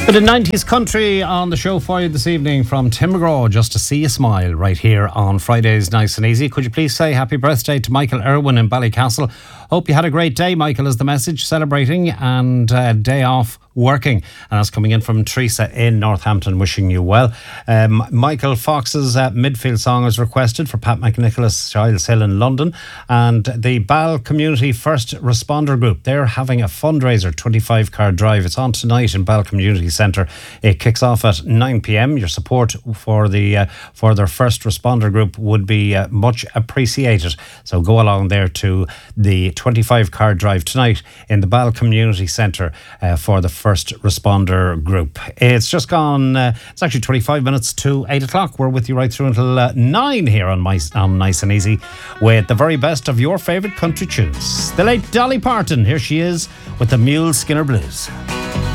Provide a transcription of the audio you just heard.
Bit of 90s country on the show for you this evening from Tim McGraw, Just to See You Smile, right here on Fridays Nice and Easy. Could you please say happy birthday to Michael Irwin in Ballycastle? Hope you had a great day, Michael, is the message, celebrating and day off working. And that's coming in from Teresa in Northampton, wishing you well. Michael Fox's midfield song is requested for Pat McNicholas, Giles Hill in London. And the Bal Community First Responder Group, they're having a fundraiser, 25-car drive. It's on tonight in Bal Community Centre. It kicks off at 9 p.m. Your support for their first responder group would be much appreciated. So go along there to the 25-car drive tonight in the Bal Community Centre for the first responder group. It's just gone, it's actually 25 minutes to 8 o'clock. We're with you right through until 9 here on Nice and Easy with the very best of your favourite country tunes. The late Dolly Parton, here she is with the Mule Skinner Blues.